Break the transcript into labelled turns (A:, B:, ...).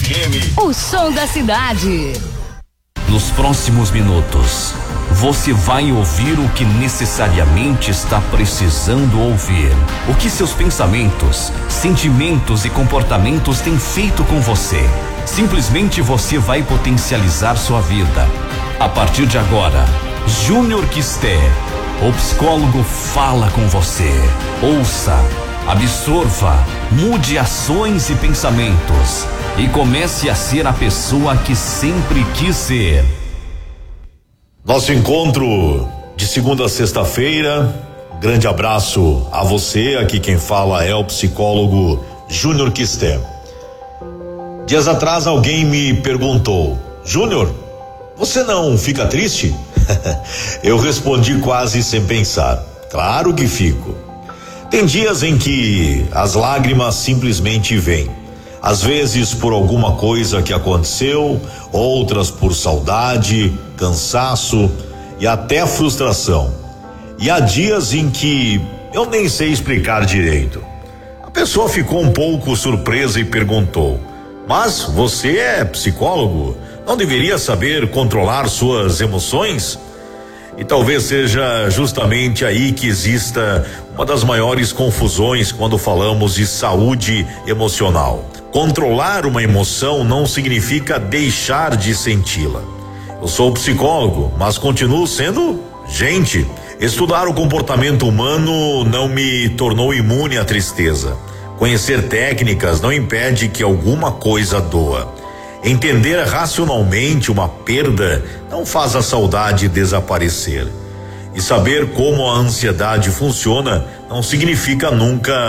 A: FM.
B: O som da cidade.
C: Nos próximos minutos, você vai ouvir o que necessariamente está precisando ouvir. O que seus pensamentos, sentimentos e comportamentos têm feito com você. Simplesmente você vai potencializar sua vida. A partir de agora, Júnior Quisté, o psicólogo, fala com você. Ouça, absorva, mude ações e pensamentos e comece a ser a pessoa que sempre quis ser.
A: Nosso encontro de segunda a sexta-feira. Grande abraço a você. Aqui quem fala é o psicólogo Júnior Quisté. Dias atrás alguém me perguntou: Júnior, você não fica triste? Eu respondi quase sem pensar: claro que fico. Tem dias em que as lágrimas simplesmente vêm. Às vezes por alguma coisa que aconteceu, outras por saudade, cansaço e até frustração. E há dias em que eu nem sei explicar direito. A pessoa ficou um pouco surpresa e perguntou: mas você é psicólogo? Não deveria saber controlar suas emoções? E talvez seja justamente aí que exista uma das maiores confusões quando falamos de saúde emocional. Controlar uma emoção não significa deixar de senti-la. Eu sou psicólogo, mas continuo sendo gente. Estudar o comportamento humano não me tornou imune à tristeza. Conhecer técnicas não impede que alguma coisa doa. Entender racionalmente uma perda não faz a saudade desaparecer. E saber como a ansiedade funciona não significa nunca